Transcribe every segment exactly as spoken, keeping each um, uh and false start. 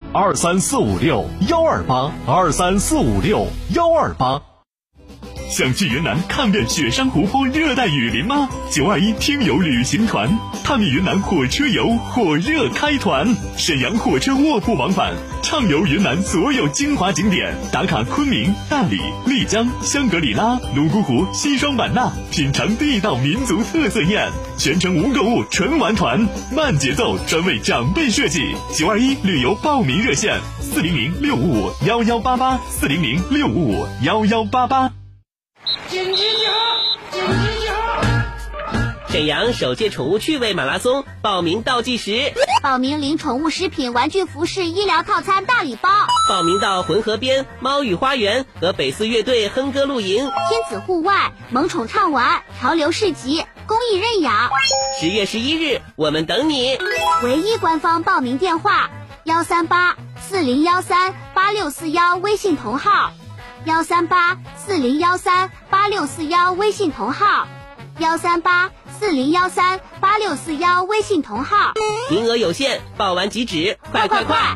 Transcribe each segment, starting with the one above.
二三四五六幺二八二三四五六幺二八。想去云南看遍雪山湖泊、热带雨林吗？九二一听友旅行团，探秘云南火车游火热开团，沈阳火车卧铺往返，畅游云南所有精华景点，打卡昆明、大理、丽江、香格里拉、泸沽湖、西双版纳，品尝地道民族特色宴，全程无购物纯玩团，慢节奏，专为长辈设计。九二一旅游报名热线：四零零六五五幺幺八八，四零零六五五幺幺八八。 紧急集合！紧急集合！ 沈阳首届宠物趣味马拉松报名倒计时， 报名领宠物食品、玩具、服饰、医疗套餐大礼包。 报名到浑河边猫语花园和北四乐队哼歌露营， 亲子户外萌宠畅玩，潮流市集，公益认养。 十月十一日，我们等你。 唯一官方报名电话：幺三八四零幺三八六四幺，微信同号。幺三八四零幺三八六四幺微信同号，幺三八四零幺三八六四幺微信同号， 名额有限，报完即止，快快快！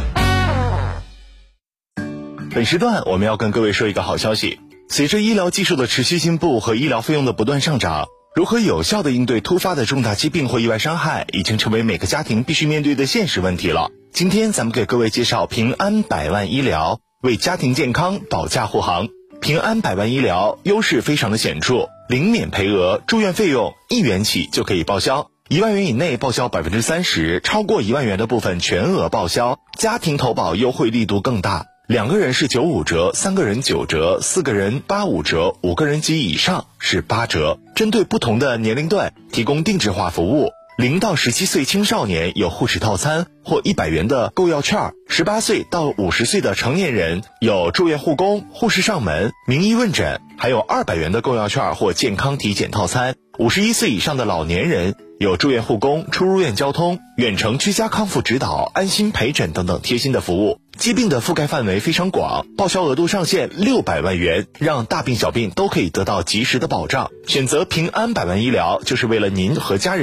本时段我们要跟各位说一个好消息，随着医疗技术的持续进步和医疗费用的不断上涨，如何有效地应对突发的重大疾病或意外伤害，已经成为每个家庭必须面对的现实问题了。今天咱们给各位介绍平安百万医疗，为家庭健康保驾护航。平安百万医疗优势非常的显著，零免赔额，住院费用一元起就可以报销，一万元以内报销百分之三十，超过一万元的部分全额报销。家庭投保优惠力度更大，两个人是九五折，三个人九折，四个人八五折，五个人及以上是八折。针对不同的年龄段提供定制化服务。零到十七岁青少年有护士套餐或一百元的购药券，十八岁到五十岁的成年人有住院护工、护士上门、名医问诊，还有二百元的购药券或健康体检套餐。五十一岁以上的老年人有住院护工、出入院交通、远程居家康复指导、安心陪诊等等贴心的服务。疾病的覆盖范围非常广，报销额度上限六百万元，让大病小病都可以得到及时的保障。选择平安百万医疗，就是为了您和家人